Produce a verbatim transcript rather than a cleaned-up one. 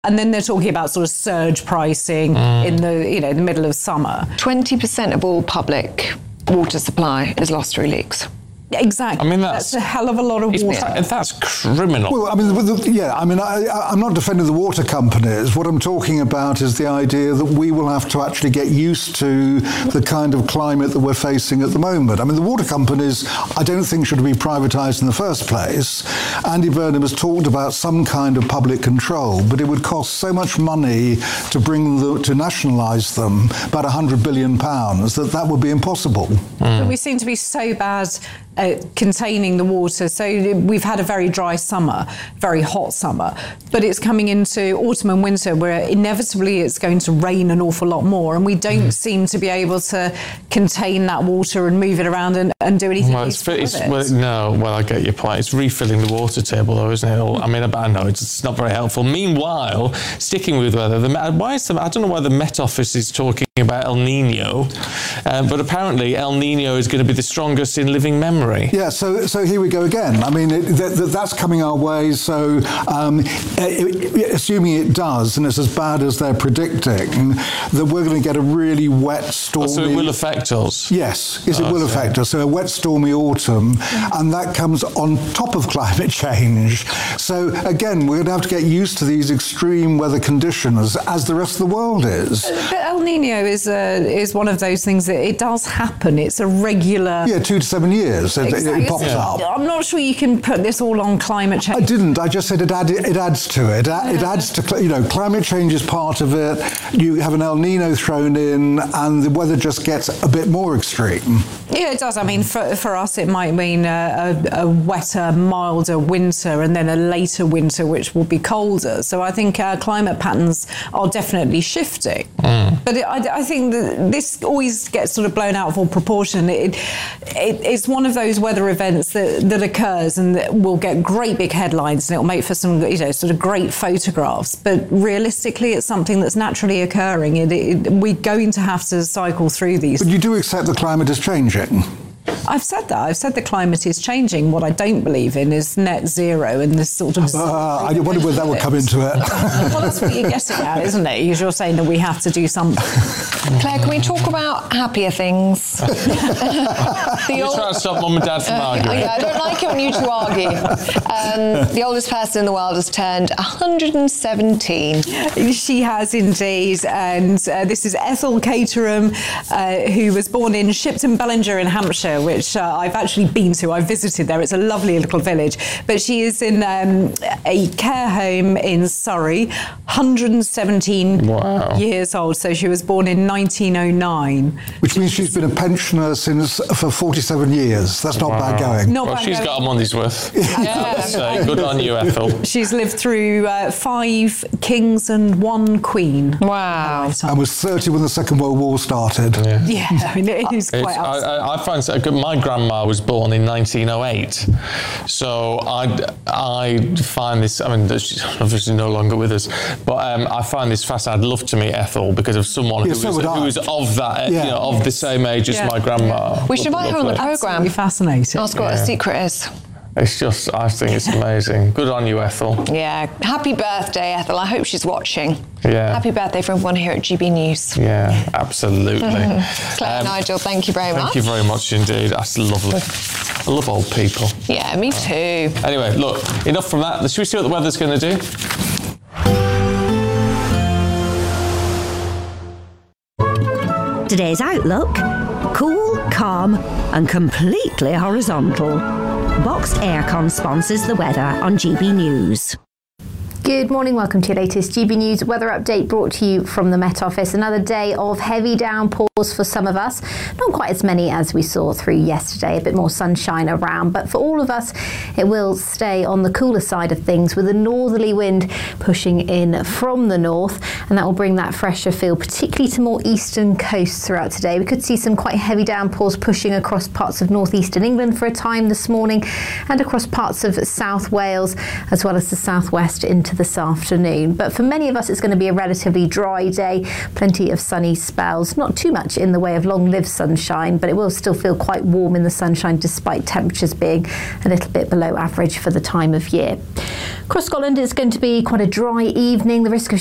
And then they're talking about sort of surge pricing mm. in the, you know, the middle of summer. twenty percent of all public water supply is lost through leaks. Exactly. I mean, that's, that's a hell of a lot of water. That's criminal. Well, I mean, the, yeah, I mean, I, I'm not defending the water companies. What I'm talking about is the idea that we will have to actually get used to the kind of climate that we're facing at the moment. I mean, the water companies, I don't think should be privatised in the first place. Andy Burnham has talked about some kind of public control, but it would cost so much money to bring the, to nationalise them, about one hundred billion pounds, that that would be impossible. Mm. But we seem to be so bad Uh, containing the water. So we've had a very dry summer, very hot summer, but it's coming into autumn and winter where inevitably it's going to rain an awful lot more, and we don't mm. seem to be able to contain that water and move it around and, and do anything well, it's, it's, with it. Well, no, well, I get your point. It's refilling the water table, though, isn't it? I mean, I know it's not very helpful. Meanwhile, sticking with weather, the, why is the, I don't know why the Met Office is talking about El Nino, um, but apparently El Nino is going to be the strongest in living memory. Yeah, so so here we go again. I mean, it, th- th- that's coming our way. So um, it, it, assuming it does, and it's as bad as they're predicting, that we're going to get a really wet, stormy... Oh, so it will affect us? Yes, yes, oh, it will so. affect us. So a wet, stormy autumn, and that comes on top of climate change. So again, we're going to have to get used to these extreme weather conditions, as the rest of the world is. But El Nino is a, is one of those things that it does happen. It's a regular... Yeah, two to seven years. It, exactly. it pops yeah. up. I'm not sure you can put this all on climate change. I didn't. I just said it, add, it adds to it. It adds to, you know, climate change is part of it. You have an El Nino thrown in, and the weather just gets a bit more extreme. Yeah, it does. I mean, for, for us, it might mean a, a, a wetter, milder winter, and then a later winter, which will be colder. So I think our climate patterns are definitely shifting. Mm. But it, I, I think that this always gets sort of blown out of all proportion. It, it, it's one of those weather events that, that occurs and that will get great big headlines, and it'll make for some, you know, sort of great photographs. But realistically, it's something that's naturally occurring. It, it, we're going to have to cycle through these. But you do accept the climate is changing? I've said that. I've said the climate is changing. What I don't believe in is net zero and this sort of... Uh, I wonder whether that would come into it. Well, that's what you're getting at, isn't it? Because you're saying that we have to do something. Claire, can we talk about happier things? the You're old... trying to stop Mum and Dad from uh, arguing. Yeah, I don't like it when you two argue. Um, the oldest person in the world has turned one hundred seventeen. She has indeed. And uh, this is Ethel Caterham, uh, who was born in Shipton Bellinger in Hampshire, which uh, I've actually been to. I've visited there. It's a lovely little village. But she is in um, a care home in Surrey, one hundred seventeen wow. years old. So she was born in nineteen oh nine. Which means she's been a pensioner since for forty-seven years. That's not wow. bad going. Not well, bad she's going. got a money's worth. Yeah. So good on you, Ethel. She's lived through uh, five kings and one queen. Wow. And was thirty when the Second World War started. Yeah, yeah I mean, it is quite I, I, I find so good. My grandma was born in nineteen oh eight, so I, I find this, I mean, she's obviously no longer with us, but um, I find this fascinating. I'd love to meet Ethel because of someone yeah, who, so was, who was of that, yeah. you know, of the same age as yeah. my grandma. We should invite her on the programme. Fascinating. Ask what yeah. her secret is. It's just, I think it's amazing. Good on you, Ethel. Yeah. Happy birthday, Ethel. I hope she's watching. Yeah. Happy birthday for everyone here at G B News. Yeah, absolutely. Claire, um, Nigel, thank you very thank much. Thank you very much indeed. That's lovely. I love old people. Yeah, me too. Anyway, look, enough from that. Should we see what the weather's going to do? Today's outlook: cool, calm and completely horizontal. Boxed Aircon sponsors the weather on G B News. Good morning, welcome to your latest G B News weather update brought to you from the Met Office. Another day of heavy downpours for some of us. Not quite as many as we saw through yesterday, a bit more sunshine around, but for all of us it will stay on the cooler side of things with a northerly wind pushing in from the north, and that will bring that fresher feel particularly to more eastern coasts throughout today. We could see some quite heavy downpours pushing across parts of northeastern England for a time this morning and across parts of South Wales as well as the southwest into the this afternoon. But for many of us, it's going to be a relatively dry day, plenty of sunny spells, not too much in the way of long-lived sunshine, but it will still feel quite warm in the sunshine despite temperatures being a little bit below average for the time of year. Across Scotland, it's going to be quite a dry evening. The risk of